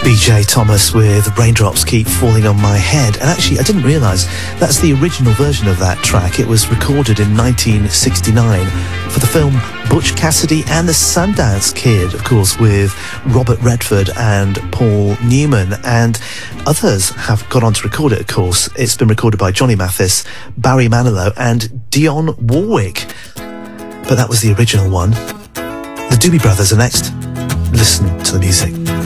BJ Thomas with Raindrops Keep Falling on My Head. And actually, I didn't realise that's the original version of that track. It was recorded in 1969 for the film Butch Cassidy and the Sundance Kid, of course, with Robert Redford and Paul Newman. And others have gone on to record it, of course. It's been recorded by Johnny Mathis, Barry Manilow and Dionne Warwick. But that was the original one. The Doobie Brothers are next. Listen to the music.